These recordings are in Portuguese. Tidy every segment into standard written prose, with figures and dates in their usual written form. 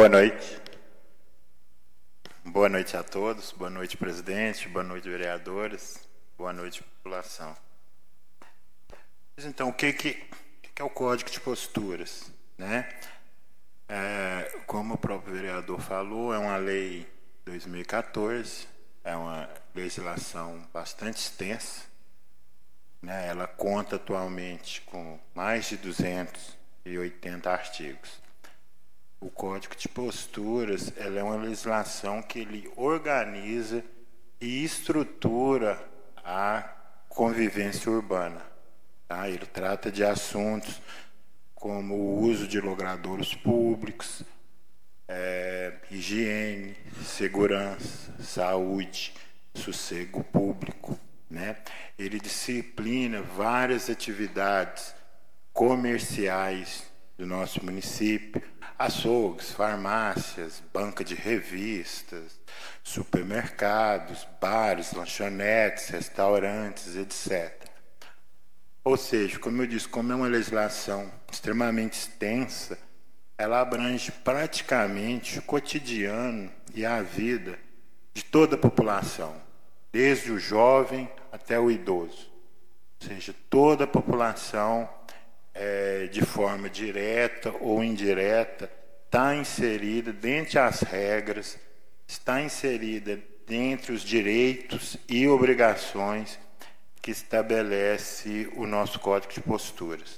Boa noite. Boa noite a todos. Boa noite, presidente. Boa noite, vereadores. Boa noite, população. Então, o que é o Código de Posturas, né? Como o próprio vereador falou, é uma lei de 2014, é uma legislação bastante extensa, né? Ela conta atualmente com mais de 280 artigos. O Código de Posturas, ela é uma legislação que ele organiza e estrutura a convivência urbana. Tá? Ele trata de assuntos como o uso de logradouros públicos, higiene, segurança, saúde, sossego público, né? Ele disciplina várias atividades comerciais do nosso município, açougues, farmácias, banca de revistas, supermercados, bares, lanchonetes, restaurantes, etc. Ou seja, como eu disse, como é uma legislação extremamente extensa, ela abrange praticamente o cotidiano e a vida de toda a população, desde o jovem até o idoso. Ou seja, toda a população, de forma direta ou indireta, está inserida dentro das regras, está inserida dentre os direitos e obrigações que estabelece o nosso Código de Posturas.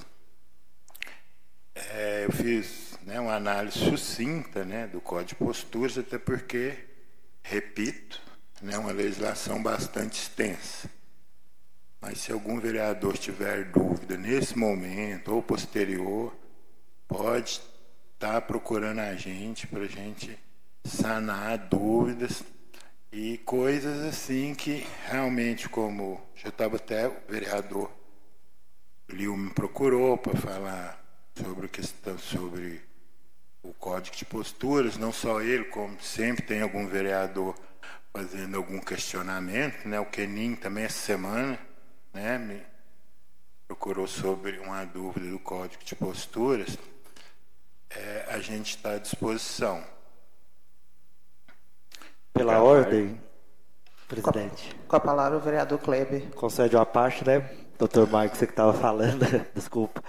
Eu fiz uma análise sucinta do Código de Posturas, até porque, repito, é uma legislação bastante extensa. Mas se algum vereador tiver dúvida nesse momento ou posterior, pode estar procurando a gente para a gente sanar dúvidas e coisas assim que realmente, como já estava até o vereador Lio me procurou para falar sobre o Código de Posturas, não só ele, como sempre tem algum vereador fazendo algum questionamento, o Kenin também essa semana me procurou sobre uma dúvida do Código de Posturas. A gente está à disposição. Pela ordem, presidente. Com a palavra o vereador Kleber. Concede uma parte, doutor Marcos, você que estava falando, desculpa.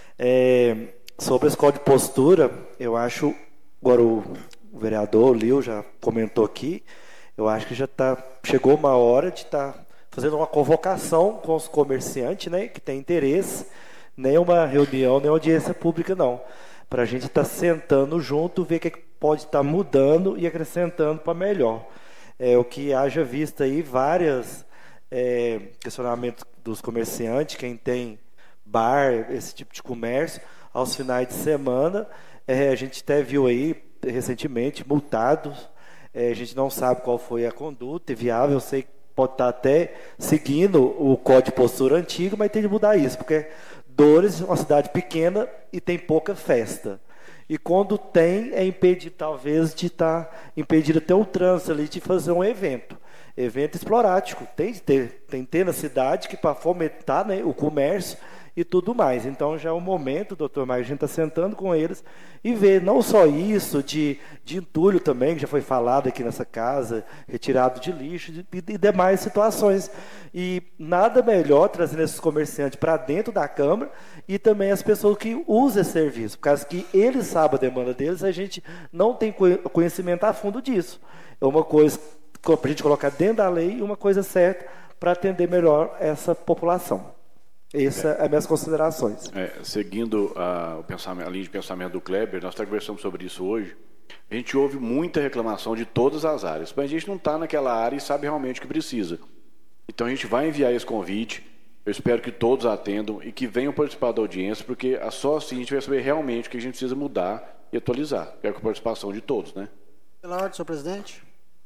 Sobre esse Código de Postura, eu acho, agora o vereador Lio já comentou aqui, eu acho que já chegou uma hora de estar fazendo uma convocação com os comerciantes, que tem interesse, nem uma reunião, nem uma audiência pública, não. Para a gente estar sentando junto, ver o que pode estar mudando e acrescentando para melhor. O que haja visto aí, vários questionamentos dos comerciantes, quem tem bar, esse tipo de comércio, aos finais de semana, a gente até viu aí, recentemente, multados, a gente não sabe qual foi a conduta viável, eu sei que pode estar até seguindo o Código de Postura antigo, mas tem de mudar isso, porque Dores é uma cidade pequena e tem pouca festa. E quando tem, é impedido, talvez, de estar impedido até o trânsito ali de fazer um evento. Evento explorático. Tem de ter na cidade que para fomentar o comércio e tudo mais. Então já é o momento, doutor Marcos, a gente está sentando com eles e ver não só isso, de entulho também, que já foi falado aqui nessa casa, retirado de lixo e demais situações. E nada melhor trazendo esses comerciantes para dentro da Câmara e também as pessoas que usam esse serviço, por causa que eles sabem a demanda deles, a gente não tem conhecimento a fundo disso. É uma coisa para a gente colocar dentro da lei e uma coisa certa para atender melhor essa população. Essas são as minhas considerações. Seguindo a linha de pensamento do Kleber, nós conversamos sobre isso hoje. A gente ouve muita reclamação de todas as áreas, mas a gente não está naquela área e sabe realmente o que precisa. Então a gente vai enviar esse convite, eu espero que todos atendam e que venham participar da audiência, porque só assim a gente vai saber realmente o que a gente precisa mudar e atualizar, que é com a participação de todos, Pela ordem, senhor presidente.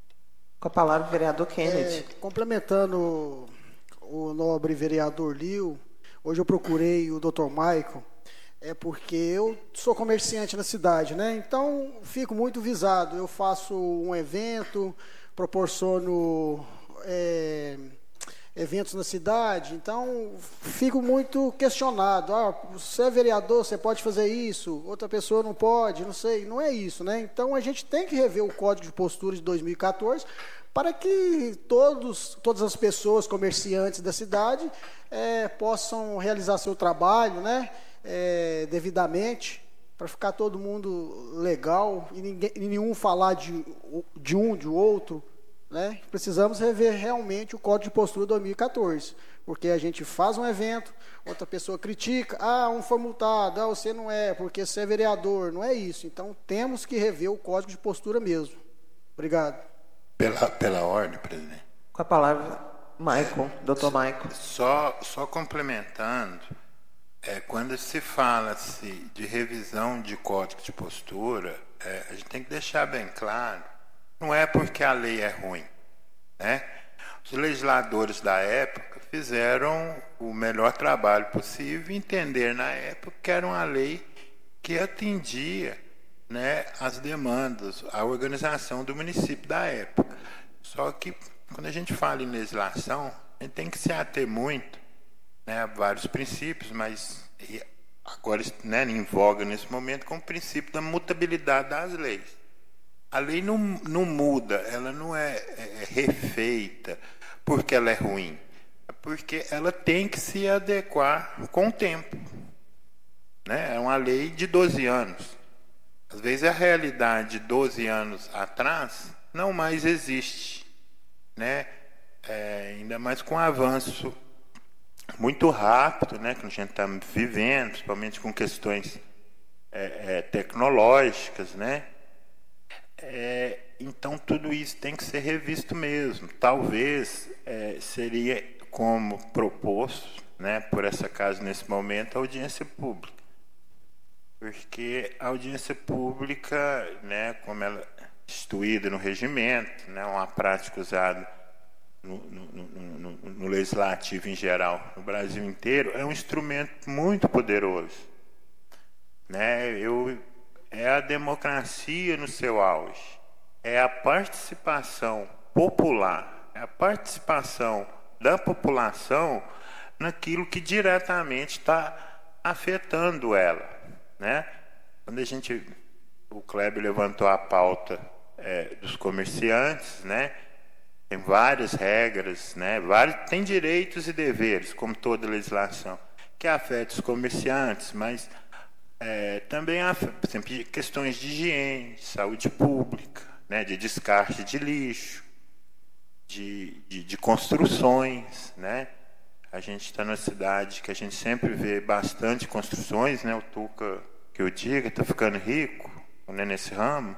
Com a palavra o vereador Kennedy. Complementando o nobre vereador Lio, hoje eu procurei o Dr. Michael, porque eu sou comerciante na cidade, Então, fico muito visado. Eu faço um evento, proporciono eventos na cidade. Então, fico muito questionado. Você é vereador, você pode fazer isso, outra pessoa não pode, não sei. Não é isso, né? Então, a gente tem que rever o Código de Postura de 2014 para que todas as pessoas, comerciantes da cidade, possam realizar seu trabalho, né? Devidamente, para ficar todo mundo legal e nenhum falar de outro, né? Precisamos rever realmente o Código de Postura 2014, porque a gente faz um evento, outra pessoa critica, um foi multado, você não é, porque você é vereador, não é isso. Então temos que rever o Código de Postura mesmo. Obrigado. Pela ordem, presidente. Com a palavra, Michael, doutor Michael. Só complementando, quando se fala-se de revisão de código de postura, a gente tem que deixar bem claro, não é porque a lei é ruim, né? Os legisladores da época fizeram o melhor trabalho possível e entender na época que era uma lei que atendia, né, as demandas, a organização do município da época. Só que quando a gente fala em legislação, a gente tem que se ater muito, né, a vários princípios, mas agora, né, em voga nesse momento com o princípio da mutabilidade das leis. A lei não muda, ela não é refeita porque ela é ruim, é porque ela tem que se adequar com o tempo, né? É uma lei de 12 anos. Às vezes a realidade de 12 anos atrás não mais existe, né? Ainda mais com o avanço muito rápido, né, que a gente está vivendo, principalmente com questões tecnológicas, né? Então tudo isso tem que ser revisto mesmo. Talvez seria como proposto, né, por essa casa nesse momento, a audiência pública. Porque a audiência pública, né, como ela é instituída no regimento, né, uma prática usada no legislativo em geral, no Brasil inteiro, é um instrumento muito poderoso, né? É a democracia no seu auge, é a participação popular, é a participação da população naquilo que diretamente está afetando ela, né? Quando o Kleber levantou a pauta dos comerciantes, né? Tem várias regras, né? Tem direitos e deveres, como toda legislação, que afeta os comerciantes, mas também há, por exemplo, questões de higiene, de saúde pública, né? De descarte de lixo, de construções, né? A gente está numa cidade que a gente sempre vê bastante construções, né? O Tuca, que eu diga, está ficando rico, né, nesse ramo.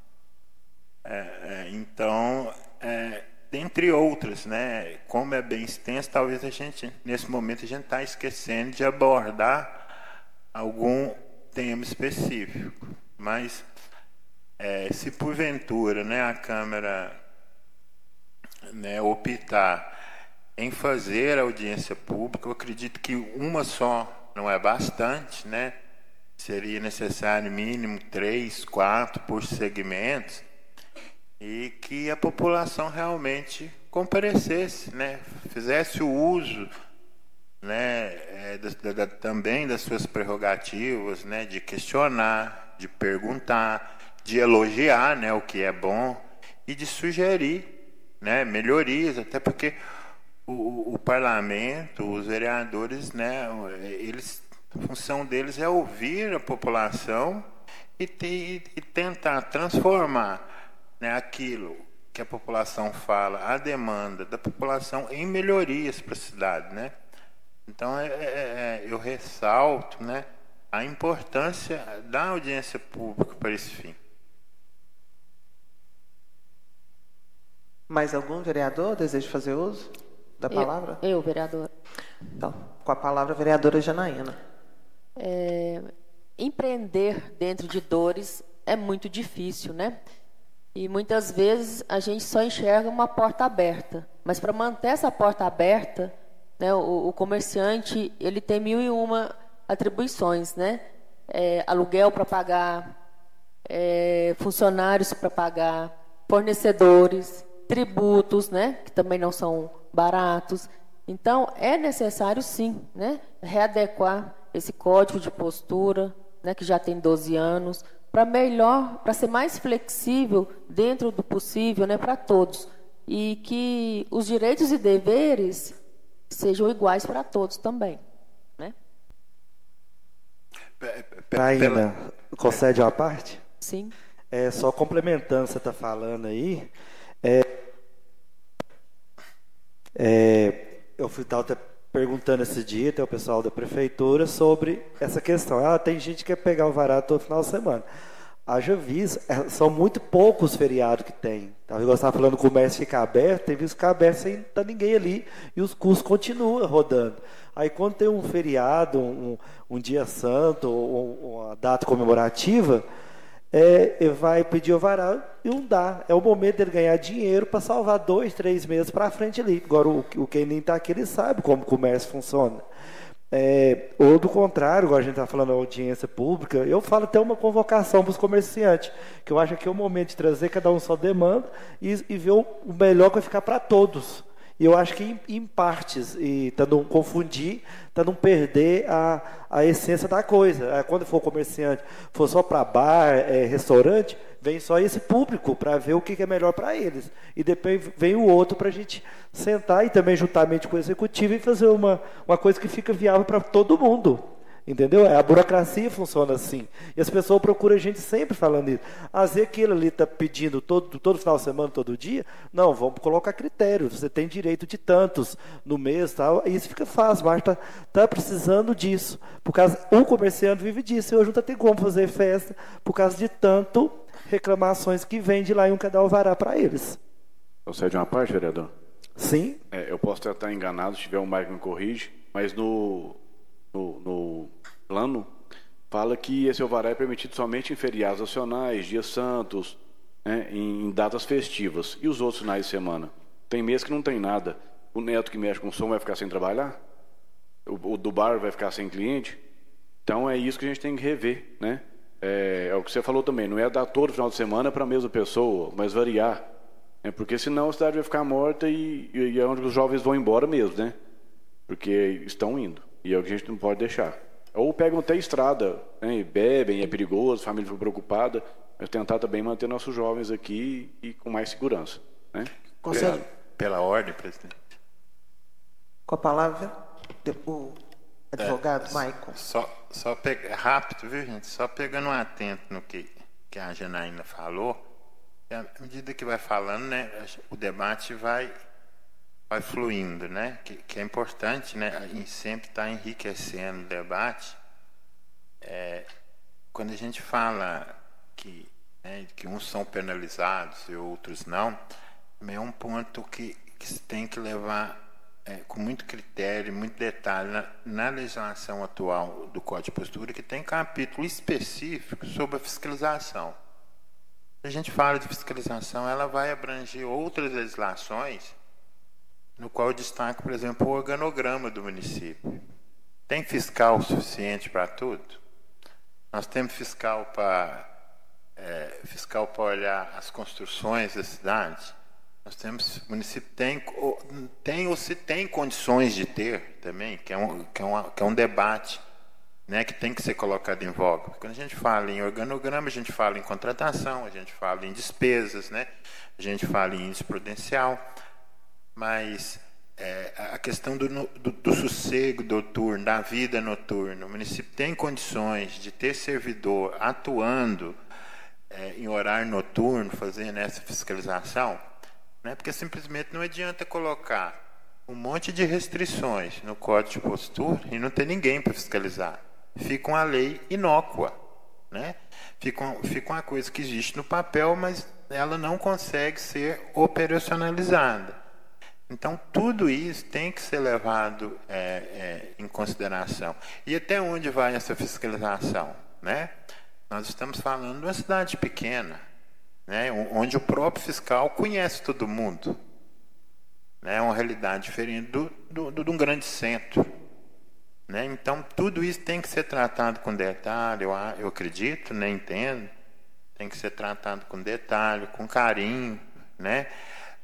Então, dentre outras, né? Como é bem extenso, talvez nesse momento, a gente está esquecendo de abordar algum tema específico. Mas, se porventura, né, a Câmara, né, optar em fazer a audiência pública, eu acredito que uma só não é bastante, né? Seria necessário mínimo 3, 4 por segmentos, e que a população realmente comparecesse, né? Fizesse o uso, né, também das suas prerrogativas, né, de questionar, de perguntar, de elogiar, né, o que é bom e de sugerir, né, melhorias, até porque o parlamento, os vereadores, né, a função deles é ouvir a população e tentar transformar, né, aquilo que a população fala, a demanda da população, em melhorias para a cidade, né? Então eu ressalto, né, a importância da audiência pública para esse fim. Mais algum vereador deseja fazer uso da palavra? Eu, vereador. Então, com a palavra, a vereadora Janaína. Empreender dentro de dores é muito difícil, né? E muitas vezes a gente só enxerga uma porta aberta. Mas para manter essa porta aberta, né, o comerciante ele tem 1001 atribuições, né? Aluguel para pagar, funcionários para pagar, fornecedores, tributos, né, que também não são baratos. Então, é necessário, sim, né, readequar esse código de postura, né, que já tem 12 anos, para ser mais flexível dentro do possível, né, para todos. E que os direitos e deveres sejam iguais para todos também, né? Praína, concede uma parte? Sim. Só complementando o que você está falando aí, eu estava até perguntando esse dia, até o pessoal da prefeitura, sobre essa questão. Tem gente que quer pegar o varado todo final de semana. Haja vista, são muito poucos feriados que tem. Então, eu estava falando que o comércio fica aberto, tem visto ficar aberto sem estar ninguém ali, e os custos continuam rodando. Aí quando tem um feriado, um dia santo, ou uma data comemorativa, vai pedir o varado e não dá. É o momento dele ganhar dinheiro para salvar 2, 3 meses para frente ali. Agora, o quem nem está aqui, ele sabe como o comércio funciona. Ou do contrário, agora a gente está falando da audiência pública, eu falo até uma convocação para os comerciantes, que eu acho que é o momento de trazer cada um sua demanda e ver o melhor que vai ficar para todos. E eu acho que em partes, e para não confundir, para não perder a essência da coisa. Quando for comerciante, for só para bar, restaurante, vem só esse público para ver o que é melhor para eles. E depois vem o outro para a gente sentar e também juntamente com o executivo e fazer uma coisa que fica viável para todo mundo. Entendeu? A burocracia funciona assim. E as pessoas procuram a gente sempre falando isso. Às vezes aquilo ali está pedindo todo final de semana, todo dia. Não, vamos colocar critério. Você tem direito de tantos no mês, tal. E isso fica fácil, mas está precisando disso. Por causa, o comerciante vive disso. E hoje não tem como fazer festa por causa de tanto reclamações que vem de lá e um cada alvará para eles. Você é de uma parte, vereador? Sim. Eu posso estar enganado, se tiver um Mike me corrige, mas no plano fala que esse alvará é permitido somente em feriados nacionais, dias santos, né, em datas festivas. E os outros finais de semana? Tem mês que não tem nada. O neto que mexe com som vai ficar sem trabalhar? O do bar vai ficar sem cliente? Então é isso que a gente tem que rever, né? É o que você falou também, não é dar todo final de semana para a mesma pessoa, mas variar. Porque senão a cidade vai ficar morta e é onde os jovens vão embora mesmo, né? Porque estão indo. E é o que a gente não pode deixar. Ou pegam até estrada, né, e bebem, é perigoso, a família fica preocupada, mas tentar também manter nossos jovens aqui e com mais segurança. Né? Pela ordem, presidente. Com a palavra, o advogado Maicon. Só rápido, viu, gente? Só pegando um atento no que a Janaína falou, à medida que vai falando, né, o debate vai fluindo, né? Que é importante, né? E sempre está enriquecendo o debate. Quando a gente fala que uns são penalizados e outros não, é um ponto que se tem que levar com muito critério, muito detalhe na legislação atual do Código de Postura, que tem capítulo específico sobre a fiscalização. Se a gente fala de fiscalização, ela vai abranger outras legislações, no qual eu destaco, por exemplo, o organograma do município. Tem fiscal suficiente para tudo? Nós temos fiscal para olhar as construções da cidade? Nós temos, o município tem ou se tem condições de ter também, que é um debate, né, que tem que ser colocado em voga. Quando a gente fala em organograma, a gente fala em contratação, a gente fala em despesas, né, a gente fala em índice prudencial. Mas a questão do sossego noturno, da vida noturna, o município tem condições de ter servidor atuando em horário noturno, fazendo essa fiscalização, né? Porque simplesmente não adianta colocar um monte de restrições no Código de Postura e não ter ninguém para fiscalizar. Fica uma lei inócua, né? Fica uma coisa que existe no papel, mas ela não consegue ser operacionalizada. Então, tudo isso tem que ser levado em consideração. E até onde vai essa fiscalização? Né? Nós estamos falando de uma cidade pequena, né? Onde o próprio fiscal conhece todo mundo. É uma realidade diferente de um grande centro. Né? Então, tudo isso tem que ser tratado com detalhe, eu acredito, entendo. Tem que ser tratado com detalhe, com carinho, né?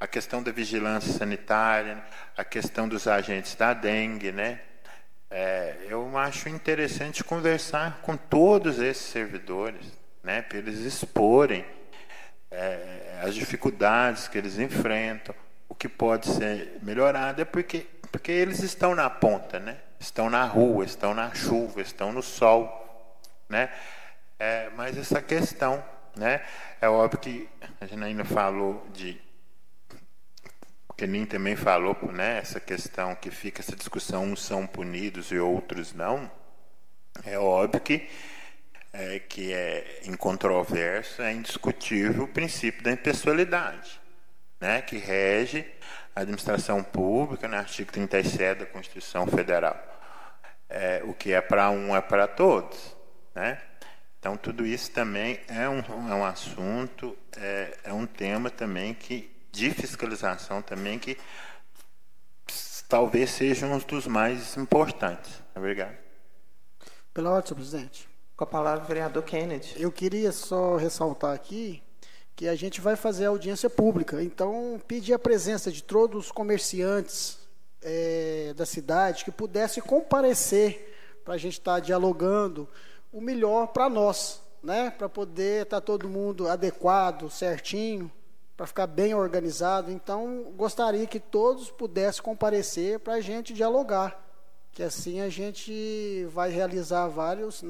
a questão da vigilância sanitária, a questão dos agentes da dengue, né? Eu acho interessante conversar com todos esses servidores, né, para eles exporem as dificuldades que eles enfrentam, o que pode ser melhorado, porque eles estão na ponta, né? Estão na rua, estão na chuva, estão no sol, né? Mas essa questão, né? É óbvio que a Janaína falou o Kenin também falou, né? Essa questão que fica essa discussão, uns são punidos e outros não. É óbvio que é incontroverso, é indiscutível o princípio da impessoalidade, né? Que rege a administração pública, no artigo 37 da Constituição Federal. O que é para um é para todos, né? Então, tudo isso também é um assunto, é um tema também de fiscalização também que talvez seja um dos mais importantes. Obrigado. Pela ordem, senhor presidente. Com a palavra, o vereador Kennedy. Eu queria só ressaltar aqui que a gente vai fazer audiência pública. Então, pedir a presença de todos os comerciantes da cidade que pudessem comparecer para a gente estar dialogando o melhor para nós, né? Para poder estar todo mundo adequado, certinho, para ficar bem organizado. Então, gostaria que todos pudessem comparecer para a gente dialogar, que assim a gente vai realizar várias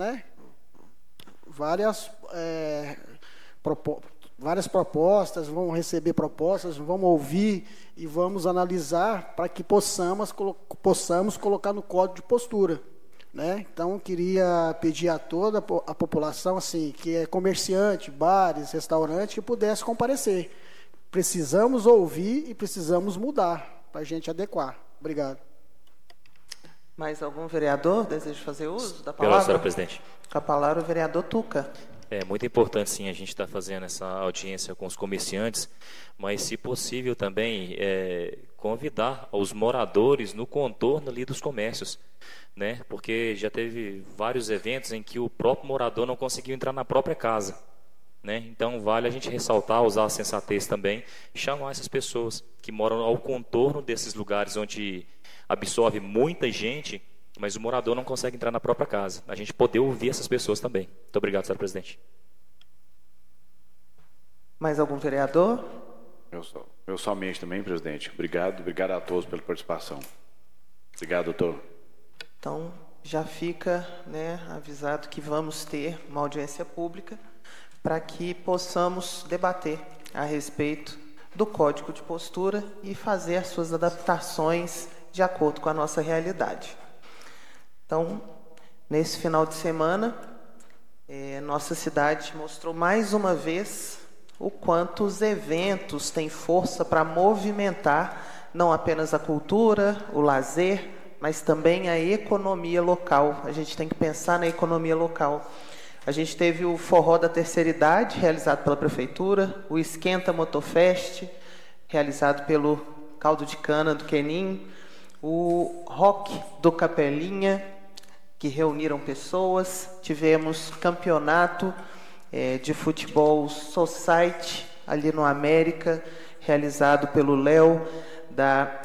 propostas, vamos receber propostas, vamos ouvir e vamos analisar para que possamos colocar no código de postura, né? Então, queria pedir a toda a população, assim, que é comerciante, bares, restaurantes, que pudesse comparecer. Precisamos ouvir e precisamos mudar para a gente adequar. Obrigado. Mais algum vereador deseja fazer uso da palavra? Pela senhora presidente. Com a palavra, o vereador Tuca. É muito importante, sim, a gente estar fazendo essa audiência com os comerciantes, mas, se possível, também convidar os moradores no contorno ali dos comércios, né? Porque já teve vários eventos em que o próprio morador não conseguiu entrar na própria casa, né? Então, vale a gente ressaltar, usar a sensatez também, chamar essas pessoas que moram ao contorno desses lugares onde absorve muita gente, mas o morador não consegue entrar na própria casa. A gente poder ouvir essas pessoas também. Muito obrigado, senhor presidente. Mais algum vereador? Eu somente também, presidente. Obrigado a todos pela participação. Obrigado, doutor. Então, já fica, né, avisado que vamos ter uma audiência pública para que possamos debater a respeito do Código de Postura e fazer as suas adaptações de acordo com a nossa realidade. Então, nesse final de semana, nossa cidade mostrou mais uma vez o quanto os eventos têm força para movimentar não apenas a cultura, o lazer, mas também a economia local. A gente tem que pensar na economia local. A gente teve o Forró da Terceira Idade, realizado pela Prefeitura, o Esquenta Motofest, realizado pelo Caldo de Cana do Kenin, o Rock do Capelinha, que reuniram pessoas. Tivemos campeonato de futebol society ali no América, realizado pelo Léo da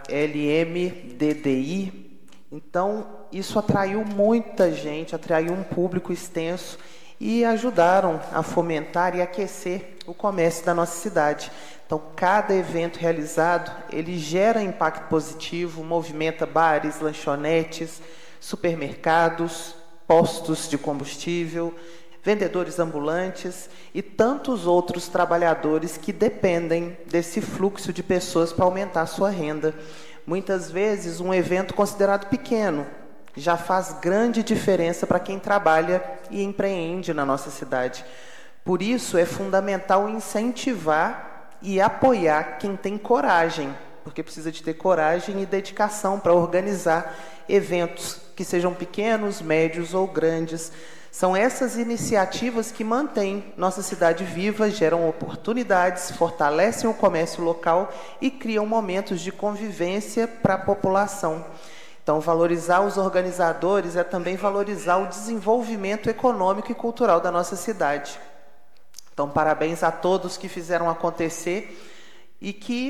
LMDDI. Então, isso atraiu muita gente, atraiu um público extenso e ajudaram a fomentar e aquecer o comércio da nossa cidade. Então, cada evento realizado, ele gera impacto positivo, movimenta bares, lanchonetes, supermercados, postos de combustível, vendedores ambulantes e tantos outros trabalhadores que dependem desse fluxo de pessoas para aumentar a sua renda. Muitas vezes, um evento considerado pequeno já faz grande diferença para quem trabalha e empreende na nossa cidade. Por isso, é fundamental incentivar e apoiar quem tem coragem, porque precisa de ter coragem e dedicação para organizar eventos que sejam pequenos, médios ou grandes. São essas iniciativas que mantêm nossa cidade viva, geram oportunidades, fortalecem o comércio local e criam momentos de convivência para a população. Então, valorizar os organizadores é também valorizar o desenvolvimento econômico e cultural da nossa cidade. Então, parabéns a todos que fizeram acontecer e que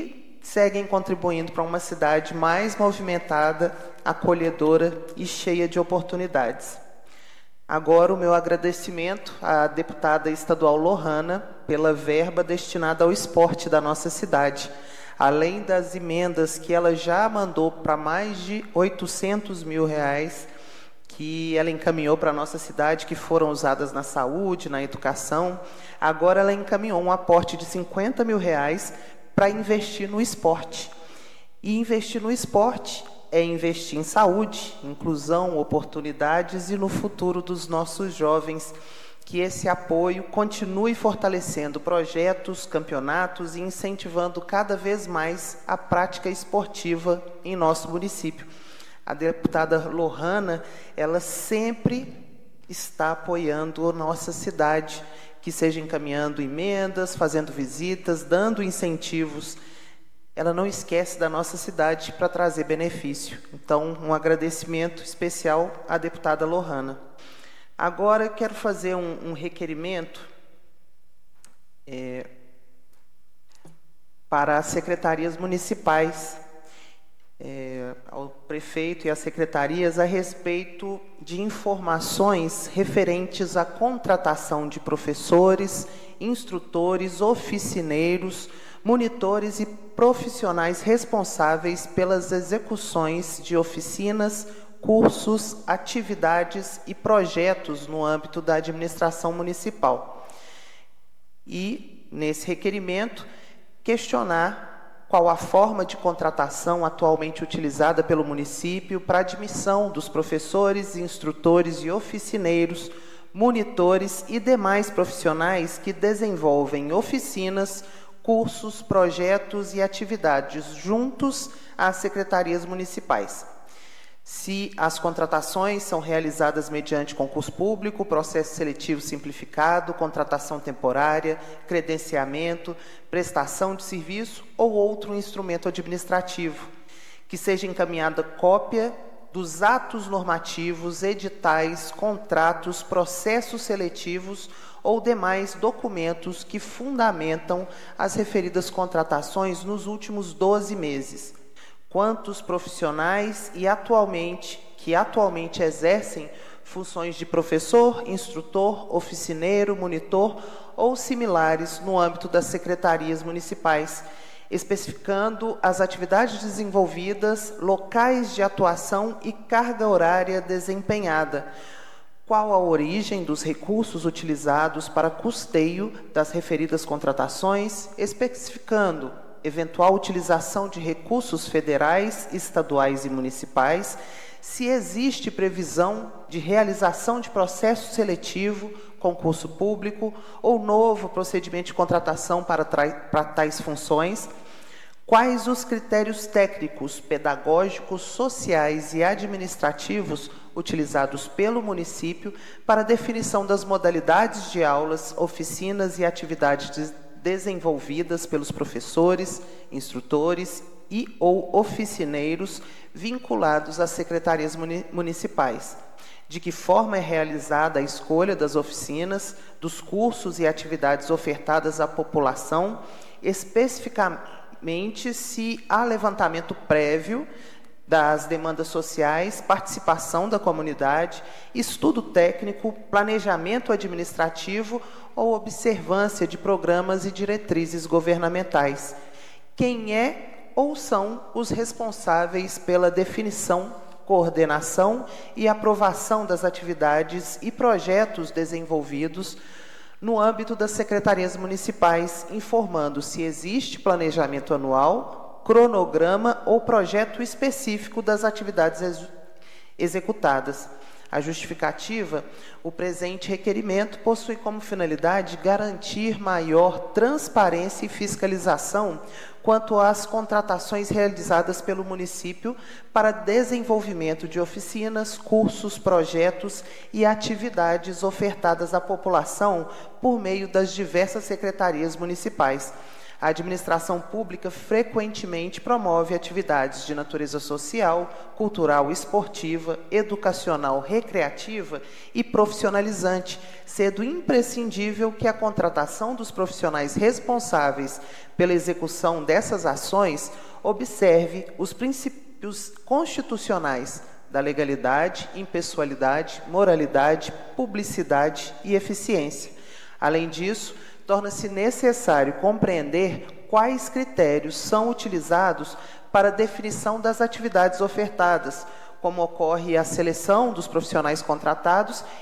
seguem contribuindo para uma cidade mais movimentada, acolhedora e cheia de oportunidades. Agora, o meu agradecimento à deputada estadual Lohana pela verba destinada ao esporte da nossa cidade, além das emendas que ela já mandou para mais de R$800 mil, que ela encaminhou para a nossa cidade, que foram usadas na saúde, na educação. Agora ela encaminhou um aporte de R$50 mil para investir no esporte. E investir no esporte é investir em saúde, inclusão, oportunidades e no futuro dos nossos jovens, que esse apoio continue fortalecendo projetos, campeonatos e incentivando cada vez mais a prática esportiva em nosso município. A deputada Lohana, ela sempre está apoiando a nossa cidade, que seja encaminhando emendas, fazendo visitas, dando incentivos. Ela não esquece da nossa cidade para trazer benefício. Então, um agradecimento especial à deputada Lohana. Agora, eu quero fazer um requerimento para as secretarias municipais, ao prefeito e às secretarias, a respeito de informações referentes à contratação de professores, instrutores, oficineiros, monitores e profissionais responsáveis pelas execuções de oficinas, cursos, atividades e projetos no âmbito da administração municipal. E, nesse requerimento, questionar qual a forma de contratação atualmente utilizada pelo município para admissão dos professores, instrutores e oficineiros, monitores e demais profissionais que desenvolvem oficinas, cursos, projetos e atividades juntos às secretarias municipais. Se as contratações são realizadas mediante concurso público, processo seletivo simplificado, contratação temporária, credenciamento, prestação de serviço ou outro instrumento administrativo, que seja encaminhada cópia dos atos normativos, editais, contratos, processos seletivos ou demais documentos que fundamentam as referidas contratações nos últimos 12 meses. Quantos profissionais que atualmente exercem funções de professor, instrutor, oficineiro, monitor ou similares no âmbito das secretarias municipais, especificando as atividades desenvolvidas, locais de atuação e carga horária desempenhada. Qual a origem dos recursos utilizados para custeio das referidas contratações, especificando eventual utilização de recursos federais, estaduais e municipais, se existe previsão de realização de processo seletivo, concurso público ou novo procedimento de contratação para tais funções, quais os critérios técnicos, pedagógicos, sociais e administrativos utilizados pelo município para definição das modalidades de aulas, oficinas e atividades desenvolvidas pelos professores, instrutores e ou oficineiros vinculados às secretarias municipais. De que forma é realizada a escolha das oficinas, dos cursos e atividades ofertadas à população, especificamente se há levantamento prévio das demandas sociais, participação da comunidade, estudo técnico, planejamento administrativo ou observância de programas e diretrizes governamentais. Quem é ou são os responsáveis pela definição, coordenação e aprovação das atividades e projetos desenvolvidos no âmbito das secretarias municipais, informando se existe planejamento anual, cronograma ou projeto específico das atividades executadas. A justificativa, o presente requerimento possui como finalidade garantir maior transparência e fiscalização quanto às contratações realizadas pelo município para desenvolvimento de oficinas, cursos, projetos e atividades ofertadas à população por meio das diversas secretarias municipais. A administração pública frequentemente promove atividades de natureza social, cultural, esportiva, educacional, recreativa e profissionalizante, sendo imprescindível que a contratação dos profissionais responsáveis pela execução dessas ações observe os princípios constitucionais da legalidade, impessoalidade, moralidade, publicidade e eficiência. Além disso, torna-se necessário compreender quais critérios são utilizados para a definição das atividades ofertadas, como ocorre a seleção dos profissionais contratados